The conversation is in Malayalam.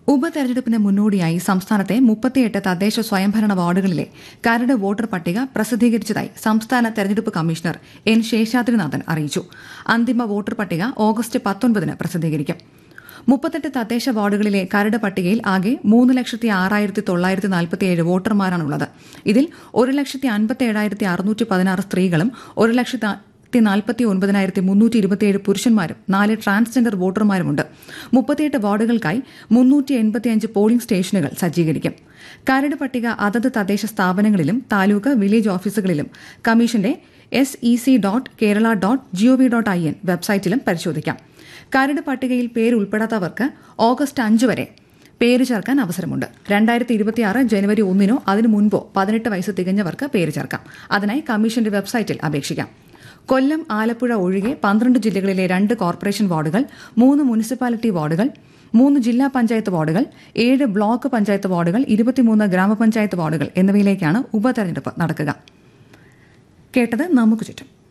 ഉപതെരഞ്ഞെടുപ്പിന് മുന്നോടിയായി സംസ്ഥാനത്തെ 38 തദ്ദേശ സ്വയംഭരണ വാർഡുകളിലെ കരട് വോട്ടർ പട്ടിക പ്രസിദ്ധീകരിച്ചതായി സംസ്ഥാന തെരഞ്ഞെടുപ്പ് കമ്മീഷണർ എൻ ശേഷാദ്രിനാഥൻ അറിയിച്ചു. അന്തിമ വോട്ടർ പട്ടിക ഓഗസ്റ്റ് 19 പ്രസിദ്ധീകരിക്കും. 38 തദ്ദേശ വാർഡുകളിലെ കരട് പട്ടികയിൽ ആകെ 3,06,947 വോട്ടർമാരാണുള്ളത്. ഇതിൽ 1,57,616 സ്ത്രീകളും 1,49,327 പുരുഷന്മാരും 4 ട്രാൻസ്ജെൻഡർ വോട്ടർമാരുമുണ്ട്. 38 വാർഡുകൾക്കായി 385 പോളിംഗ് സ്റ്റേഷനുകൾ സജ്ജീകരിക്കും. കരട് പട്ടിക അതത് തദ്ദേശ സ്ഥാപനങ്ങളിലും താലൂക്ക് വില്ലേജ് ഓഫീസുകളിലും കമ്മീഷന്റെ sec.kerala.gov.in വെബ്സൈറ്റിലും പരിശോധിക്കാം. കരട് പട്ടികയിൽ പേരുൾപ്പെടാത്തവർക്ക് ഓഗസ്റ്റ് 5 വരെ പേര് ചേർക്കാൻ അവസരമുണ്ട്. 2026 ജനുവരി 1 അതിനു മുൻപോ 18 വയസ്സ് തികഞ്ഞവർക്ക് പേര് ചേർക്കാം. അതിനായി കമ്മീഷന്റെ വെബ്സൈറ്റിൽ അപേക്ഷിക്കാം. കൊല്ലം, ആലപ്പുഴ ഒഴികെ 12 ജില്ലകളിലെ 2 കോർപ്പറേഷൻ വാർഡുകൾ, 3 മുനിസിപ്പാലിറ്റി വാർഡുകൾ, 3 ജില്ലാ പഞ്ചായത്ത് വാർഡുകൾ, 7 ബ്ലോക്ക് പഞ്ചായത്ത് വാർഡുകൾ, 23 ഗ്രാമപഞ്ചായത്ത് വാർഡുകൾ എന്നിവയിലേക്കാണ് ഉപതെരഞ്ഞെടുപ്പ് നടക്കുക. കേട്ടത് നമുക്ക് ചുറ്റും.